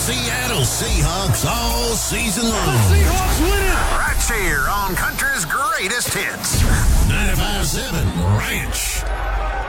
Seattle Seahawks all season long. The Seahawks win it! Right here on Country's Greatest Hits. 95.7 Ranch.